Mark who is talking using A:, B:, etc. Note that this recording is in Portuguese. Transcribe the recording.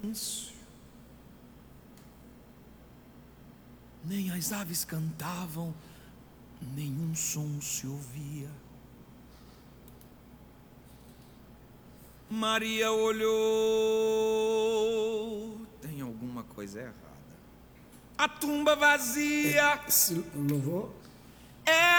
A: Nem as aves cantavam, nenhum som se ouvia. Maria olhou. Tem alguma coisa errada. A tumba vazia.
B: Esse louvor.